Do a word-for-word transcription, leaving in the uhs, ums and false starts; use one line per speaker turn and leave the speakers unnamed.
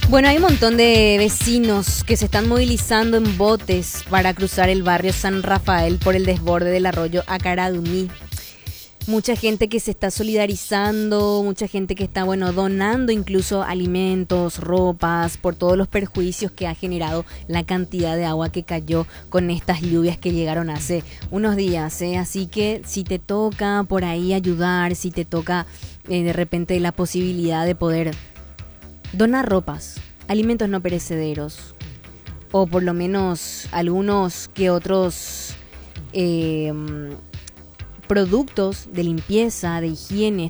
Bueno, hay un montón de vecinos que se están movilizando en botes para cruzar el barrio San Rafael por el desborde del arroyo Acaradumí. Mucha gente que se está solidarizando, mucha gente que está, bueno, donando incluso alimentos, ropas, por todos los perjuicios que ha generado la cantidad de agua que cayó con estas lluvias que llegaron hace unos días, ¿eh? Así que si te toca por ahí ayudar, si te toca eh, de repente la posibilidad de poder donar ropas, alimentos no perecederos, o por lo menos algunos que otros... Eh, productos de limpieza, de higiene,